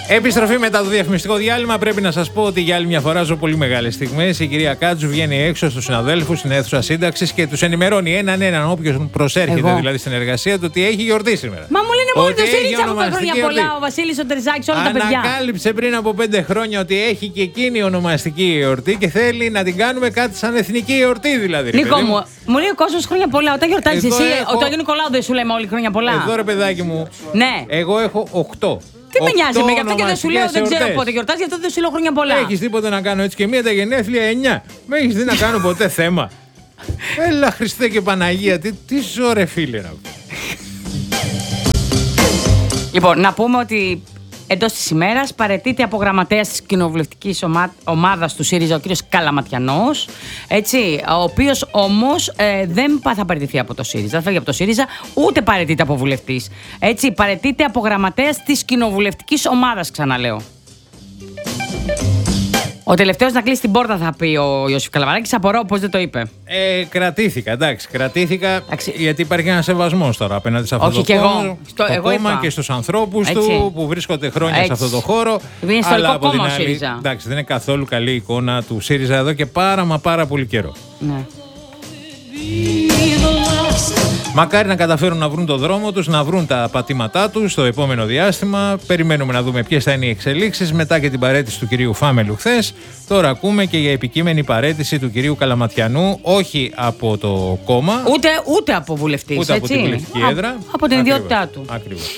Επιστροφή μετά το διαφημιστικό διάλειμμα. Πρέπει να σας πω ότι για άλλη μια φορά ζω πολύ μεγάλες στιγμές. Η κυρία Κάτζου βγαίνει έξω στους συναδέλφους στην αίθουσα σύνταξης και τους ενημερώνει έναν όποιος προσέρχεται δηλαδή στην εργασία του ότι έχει γιορτή σήμερα. Μα μου λένε μόνο το ΣΥΡΙΖΑ από τα χρόνια πολλά. Ο Βασίλης ο Τερζάκης, όλα τα παιδιά. Ανακάλυψε πριν από 5 χρόνια ότι έχει και εκείνη ονομαστική εορτή και θέλει να την κάνουμε κάτι σαν εθνική εορτή δηλαδή. Νίκο μου λέει ο κόσμος χρόνια πολλά. Όταν γιορτάζεις εσύ, ο Αγίου Νικολάου δεν σου λέμε όλοι χρόνια πολλά. Εδώ ρε παιδάκι μου, εγώ έχω 8. Τι με νοιάζει, γι' αυτό και δεν σου λέω, δεν ξέρω πότε γιορτάζει, γι' αυτό δεν σου λέω χρόνια πολλά. Έχεις τίποτα να κάνω έτσι και μία τα γενέθλια 9. Με έχεις δει να κάνω ποτέ θέμα. Έλα Χριστέ και Παναγία, τι ζω ρε φίλε να πω. Λοιπόν, να πούμε ότι εντός της ημέρας παραιτείται από γραμματέας της κοινοβουλευτικής ομάδας του ΣΥΡΙΖΑ ο κύριος Καλαματιανός, έτσι, ο οποίος όμως δεν θα παραιτηθεί από το ΣΥΡΙΖΑ, δεν φεύγει από το ΣΥΡΙΖΑ, ούτε παραιτείται από βουλευτής. Έτσι, παραιτείται από γραμματέας της κοινοβουλευτικής ομάδας, ξαναλέω. Ο τελευταίος να κλείσει την πόρτα, θα πει ο Ιωσήφ Καλαμαράκης. Απορώ πώς δεν το είπε. Κρατήθηκα, εντάξει. Γιατί υπάρχει ένα σεβασμός τώρα απέναντι σε αυτό το κόμμα και στους ανθρώπους του που βρίσκονται χρόνια σε αυτό το χώρο. Είναι ιστορικό κόμμα ο ΣΥΡΙΖΑ. Εντάξει, δεν είναι καθόλου καλή εικόνα του ΣΥΡΙΖΑ εδώ και πάρα πολύ καιρό. Ναι. Μακάρι να καταφέρουν να βρουν το δρόμο τους, να βρουν τα πατήματά τους στο επόμενο διάστημα. Περιμένουμε να δούμε ποιες θα είναι οι εξελίξεις μετά και την παραίτηση του κυρίου Φάμελου χθες. Τώρα ακούμε και για επικείμενη παραίτηση του κυρίου Καλαματιανού, όχι από το κόμμα. Ούτε από βουλευτής, ούτε από την βουλευτική έδρα. Από την ιδιότητά του. Ακριβώς.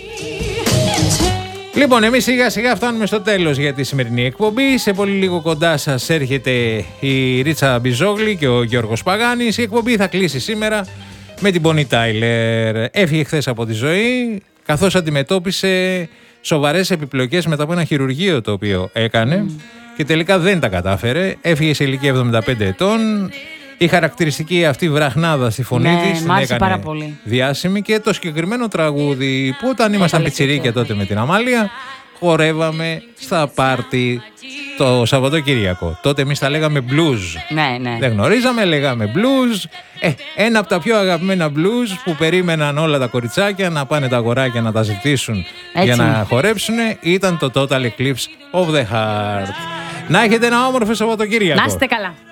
Λοιπόν, εμείς σιγά σιγά φτάνουμε στο τέλος για τη σημερινή εκπομπή. Σε πολύ λίγο κοντά σας έρχεται η Ρίτσα Μπιζόγλη και ο Γιώργος Παγάνης. Η εκπομπή θα κλείσει σήμερα με την Bonnie Tyler. Έφυγε χθες από τη ζωή, καθώς αντιμετώπισε σοβαρές επιπλοκές μετά από ένα χειρουργείο το οποίο έκανε και τελικά δεν τα κατάφερε. Έφυγε σε ηλικία 75 ετών. Η χαρακτηριστική αυτή βραχνάδα στη φωνή της την έκανε πάρα πολύ διάσημη και το συγκεκριμένο τραγούδι που όταν ήμασταν πιτσιρίκια τότε με την Αμάλια χορεύαμε στα πάρτι το Σαββατοκύριακο. Τότε εμείς τα λέγαμε blues. Ναι. Δεν γνωρίζαμε, λέγαμε blues. Ένα από τα πιο αγαπημένα blues που περίμεναν όλα τα κοριτσάκια να πάνε τα αγοράκια να τα ζητήσουν για να χορέψουν ήταν το Total Eclipse of the Heart. Να έχετε ένα όμορφο Σαββατοκύριακο. Να είστε καλά.